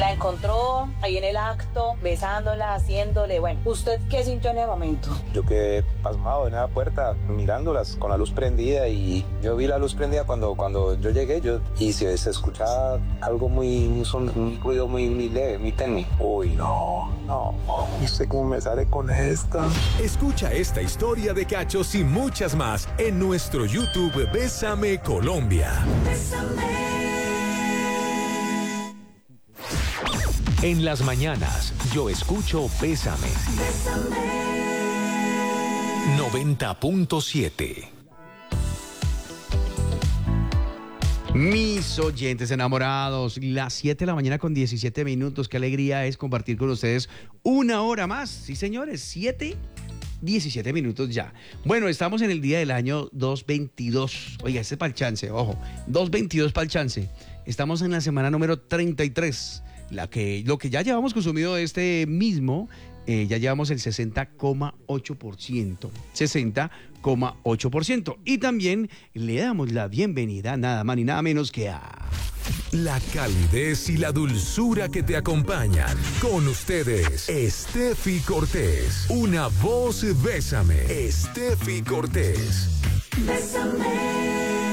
La encontró ahí en el acto, besándola, haciéndole, bueno, ¿usted qué sintió en ese momento? Yo quedé pasmado en la puerta, mirándolas con la luz prendida, y yo vi la luz prendida cuando yo llegué, y se escuchaba algo un ruido muy leve, muy tenue. Uy, no sé cómo me sale con esta. Escucha esta historia de cachos y muchas más en nuestro YouTube Bésame Colombia. Bésame. En las mañanas, yo escucho Bésame. Bésame. 90.7. Mis oyentes enamorados, las 7 de la mañana con 17 minutos. Qué alegría es compartir con ustedes una hora más. Sí, señores, 17 minutos ya. Bueno, estamos en el día del año 222. Oiga, este es para el chance, ojo. 222 para el chance. Estamos en la semana número 33. Lo que ya llevamos consumido este mismo, ya llevamos el 60,8%. 60,8%. Y también le damos la bienvenida, nada más ni nada menos que a... La calidez y la dulzura que te acompañan. Con ustedes, Steffi Cortés. Una voz Bésame. Steffi Cortés. Bésame.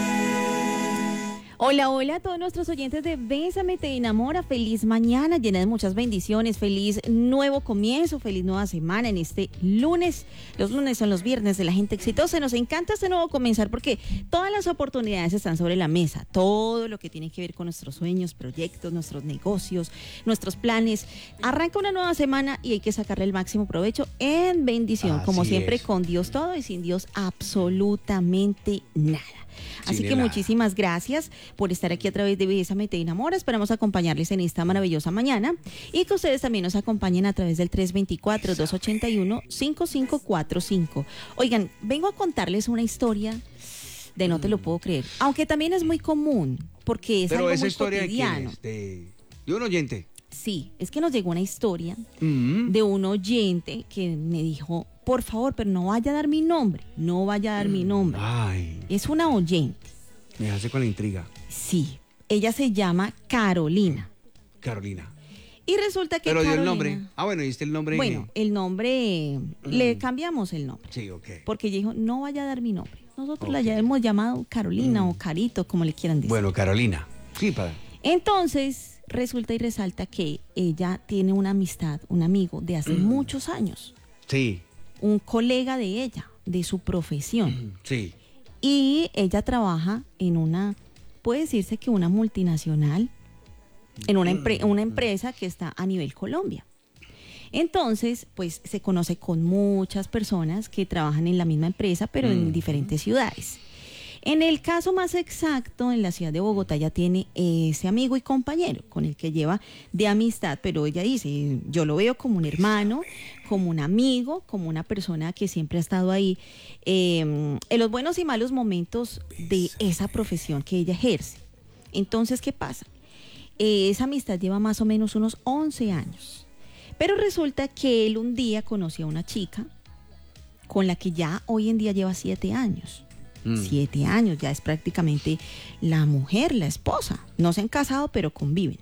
Hola, hola a todos nuestros oyentes de Bésame Te Enamora. Feliz mañana, llena de muchas bendiciones. Feliz nuevo comienzo, feliz nueva semana en este lunes. Los lunes son los viernes de la gente exitosa. Nos encanta este nuevo comenzar porque todas las oportunidades están sobre la mesa. Todo lo que tiene que ver con nuestros sueños, proyectos, nuestros negocios, nuestros planes. Arranca una nueva semana y hay que sacarle el máximo provecho en bendición. Como siempre, con Dios todo y sin Dios absolutamente nada. Así que muchísimas gracias por estar aquí a través de Bésame Te Enamora. Esperamos acompañarles en esta maravillosa mañana y que ustedes también nos acompañen a través del 324-281-5545. Oigan, vengo a contarles una historia de no te lo puedo creer, aunque también es muy común porque es algo muy cotidiano. ¿De un oyente? Sí, es que nos llegó una historia de un oyente que me dijo: por favor, pero no vaya a dar mi nombre, no vaya a dar mi nombre. Ay. Es una oyente. Me hace con la intriga. Sí, ella se llama Carolina. Carolina. Y resulta que pero Carolina... dio el nombre. Ah, bueno, ¿diste el nombre? Bueno, el nombre, le cambiamos el nombre. Sí, ok. Porque ella dijo, no vaya a dar mi nombre. Nosotros la hemos llamado Carolina o Carito, como le quieran decir. Bueno, Carolina. Sí, padre. Entonces, resulta y resalta que ella tiene una amistad, un amigo de hace muchos años. Sí. Un colega de ella, de su profesión. Sí. Y ella trabaja en una, puede decirse que una multinacional, en una empresa que está a nivel Colombia. Entonces, pues se conoce con muchas personas que trabajan en la misma empresa, pero en diferentes ciudades. En el caso más exacto, en la ciudad de Bogotá, ella tiene ese amigo y compañero con el que lleva de amistad, pero ella dice, yo lo veo como un hermano, como un amigo, como una persona que siempre ha estado ahí en los buenos y malos momentos de esa profesión que ella ejerce. Entonces, ¿qué pasa? Esa amistad lleva más o menos unos 11 años, pero resulta que él un día conoció a una chica con la que ya hoy en día lleva 7 años. 7 años, ya es prácticamente la mujer, la esposa. No se han casado, pero conviven.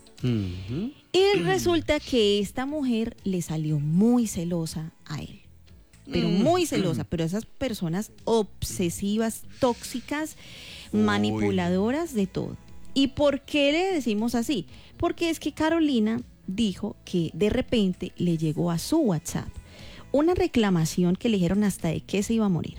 Y resulta que esta mujer le salió muy celosa a él. Pero muy celosa, pero esas personas obsesivas, tóxicas, manipuladoras, de todo. ¿Y por qué le decimos así? Porque es que Carolina dijo que de repente le llegó a su WhatsApp una reclamación que le dijeron hasta de que se iba a morir.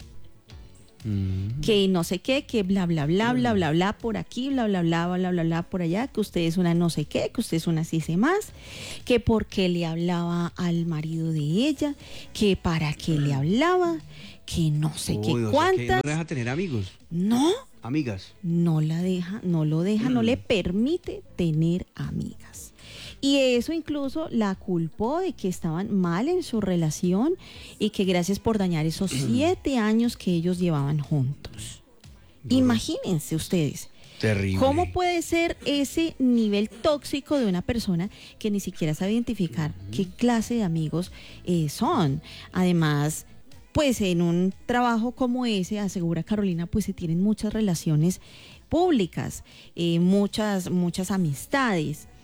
Que no sé qué, que bla, bla, bla, bla, bla, bla, por aquí, bla, bla, bla, bla, bla, bla, por allá, que usted es una no sé qué, que usted es una sí sé más, que porque le hablaba al marido de ella, que para qué le hablaba, que no sé qué cuántas. O sea, que no deja tener amigos. No. Amigas. No la deja, no lo deja, no le permite tener amigas. Y eso incluso la culpó de que estaban mal en su relación y que gracias por dañar esos 7 años que ellos llevaban juntos. Imagínense ustedes. Terrible. ¿Cómo puede ser ese nivel tóxico de una persona que ni siquiera sabe identificar qué clase de amigos son? Además, pues en un trabajo como ese, asegura Carolina, pues se tienen muchas relaciones públicas, muchas amistades.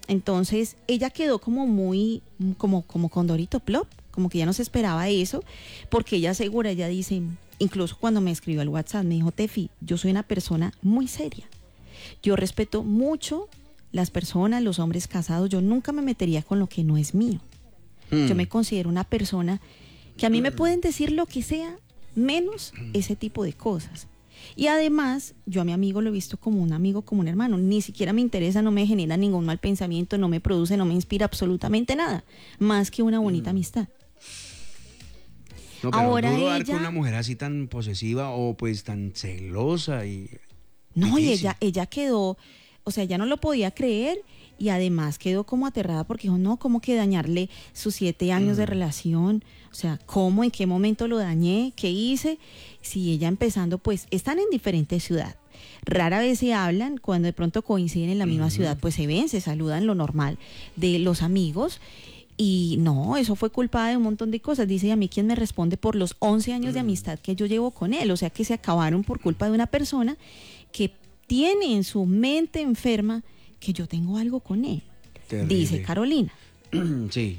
Entonces ella quedó como muy, como con Dorito Plop, como que ya no se esperaba eso, porque ella asegura, ella dice, incluso cuando me escribió al WhatsApp, me dijo, Tefi, yo soy una persona muy seria. Yo respeto mucho las personas, los hombres casados, yo nunca me metería con lo que no es mío. Yo me considero una persona que a mí me pueden decir lo que sea, menos ese tipo de cosas. Y además, yo a mi amigo lo he visto como un amigo, como un hermano. Ni siquiera me interesa, no me genera ningún mal pensamiento, no me produce, no me inspira absolutamente nada, más que una bonita amistad. No, pero Ahora duro dar ella- con una mujer así tan posesiva o pues tan celosa y... No, y difícil. ella quedó, o sea, ya no lo podía creer y además quedó como aterrada porque dijo, no, ¿cómo que dañarle sus 7 años de relación? O sea, ¿cómo? ¿En qué momento lo dañé? ¿Qué hice? Si ella empezando, pues, están en diferentes ciudades. Rara vez se hablan, cuando de pronto coinciden en la misma ciudad, pues se ven, se saludan, lo normal de los amigos. Y no, eso fue culpa de un montón de cosas. Dice, ¿y a mí quién me responde por los 11 años de amistad que yo llevo con él? O sea, que se acabaron por culpa de una persona que tiene en su mente enferma que yo tengo algo con él. Terrible. Dice Carolina. Sí.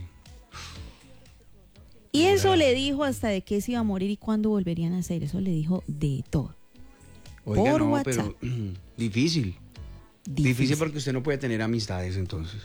Y eso le dijo hasta de qué se iba a morir y cuándo volverían a hacer. Eso le dijo de todo. Oiga, Por no, WhatsApp. pero difícil. Difícil porque usted no puede tener amistades entonces.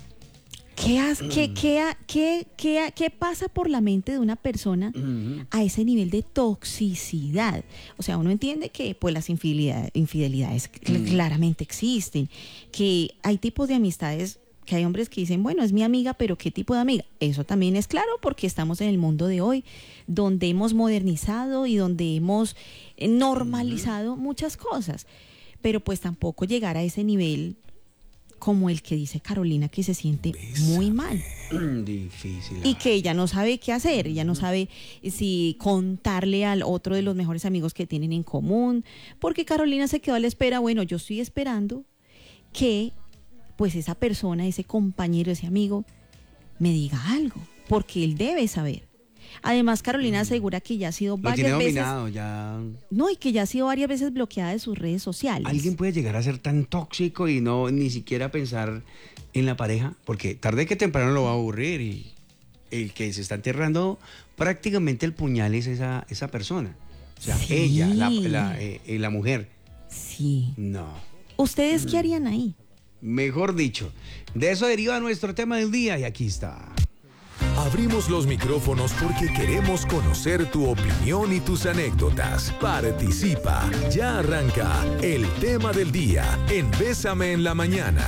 ¿Qué pasa por la mente de una persona a ese nivel de toxicidad? O sea, uno entiende que pues las infidelidades claramente existen, que hay tipos de amistades, que hay hombres que dicen, bueno, es mi amiga, pero ¿qué tipo de amiga? Eso también es claro porque estamos en el mundo de hoy, donde hemos modernizado y donde hemos normalizado muchas cosas, pero pues tampoco llegar a ese nivel como el que dice Carolina, que se siente muy mal Difícil. y que ella no sabe qué hacer, ella no sabe si contarle al otro de los mejores amigos que tienen en común, porque Carolina se quedó a la espera, bueno, yo estoy esperando que pues esa persona, ese compañero, ese amigo me diga algo, porque él debe saber. Además, Carolina asegura que ya ha sido Lo tiene varias veces, dominado ya. no, y que ya ha sido varias veces bloqueada de sus redes sociales. ¿Alguien puede llegar a ser tan tóxico y no ni siquiera pensar en la pareja? Porque tarde que temprano lo va a aburrir y el que se está enterrando prácticamente el puñal es esa persona. O sea, Sí. ella, la mujer. Sí. No. ¿Ustedes qué harían ahí? Mejor dicho, de eso deriva nuestro tema del día y aquí está. Abrimos los micrófonos porque queremos conocer tu opinión y tus anécdotas. Participa. Ya arranca el tema del día en Bésame en la Mañana.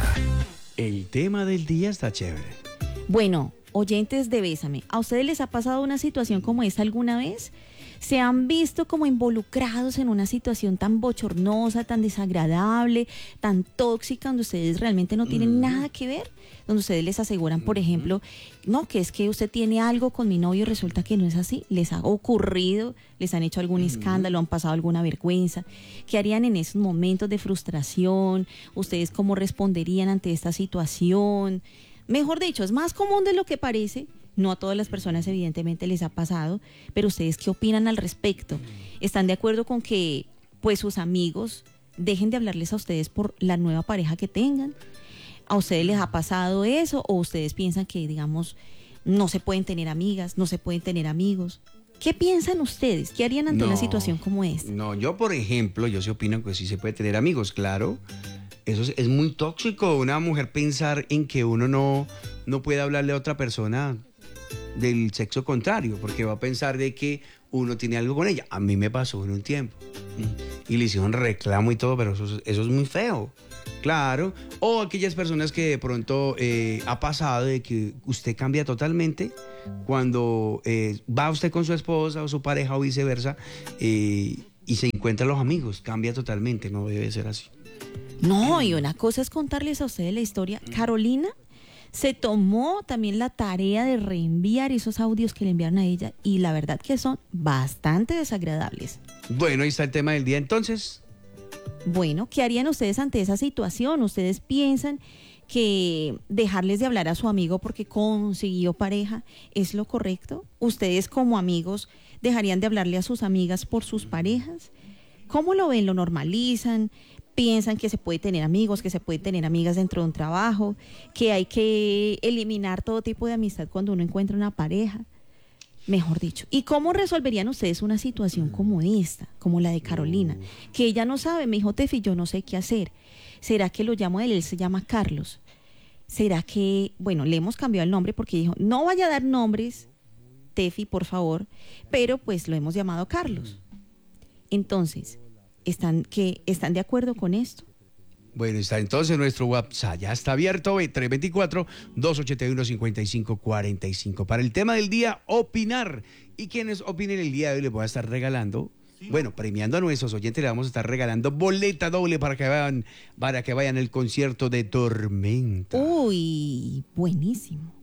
El tema del día está chévere. Bueno, oyentes de Bésame, ¿a ustedes les ha pasado una situación como esta alguna vez? ¿Se han visto como involucrados en una situación tan bochornosa, tan desagradable, tan tóxica, donde ustedes realmente no tienen nada que ver? Donde ustedes les aseguran, por ejemplo, no, que es que usted tiene algo con mi novio y resulta que no es así. ¿Les ha ocurrido? ¿Les han hecho algún escándalo? ¿Han pasado alguna vergüenza? ¿Qué harían en esos momentos de frustración? ¿Ustedes cómo responderían ante esta situación? Mejor dicho, es más común de lo que parece. No a todas las personas evidentemente les ha pasado, pero ¿ustedes qué opinan al respecto? ¿Están de acuerdo con que pues sus amigos dejen de hablarles a ustedes por la nueva pareja que tengan? ¿A ustedes les ha pasado eso o ustedes piensan que, digamos, no se pueden tener amigas, no se pueden tener amigos? ¿Qué piensan ustedes? ¿Qué harían ante una situación como esta? No, yo por ejemplo, yo sí opino que sí se puede tener amigos, claro. Eso es muy tóxico, una mujer pensar en que uno no puede hablarle a otra persona del sexo contrario, porque va a pensar de que uno tiene algo con ella. A mí me pasó en un tiempo y le hicieron reclamo y todo, pero eso es muy feo, claro. O aquellas personas que de pronto ha pasado de que usted cambia totalmente cuando va usted con su esposa o su pareja o viceversa y se encuentran los amigos, cambia totalmente, no debe ser así. No, y una cosa es contarles a ustedes la historia. Carolina se tomó también la tarea de reenviar esos audios que le enviaron a ella y la verdad que son bastante desagradables. Bueno, ahí está el tema del día entonces. Bueno, ¿qué harían ustedes ante esa situación? ¿Ustedes piensan que dejarles de hablar a su amigo porque consiguió pareja es lo correcto? ¿Ustedes como amigos dejarían de hablarle a sus amigas por sus parejas? ¿Cómo lo ven? ¿Lo normalizan? piensan que se puede tener amigos, que se puede tener amigas dentro de un trabajo, que hay que eliminar todo tipo de amistad cuando uno encuentra una pareja. Mejor dicho. ¿Y cómo resolverían ustedes una situación como esta, como la de Carolina? Que ella no sabe, me dijo Tefi, yo no sé qué hacer. ¿Será que lo llamo a él? Él se llama Carlos. ¿Será que, bueno, le hemos cambiado el nombre porque dijo, no vaya a dar nombres, Tefi, por favor, pero pues lo hemos llamado Carlos. Entonces, ¿están de acuerdo con esto? Bueno, está entonces nuestro WhatsApp, ya está abierto, 324-281-5545. Para el tema del día, opinar. Y quienes opinen el día de hoy les voy a estar regalando, bueno, premiando a nuestros oyentes, le vamos a estar regalando boleta doble para que vayan al concierto de Tormenta. Uy, buenísimo.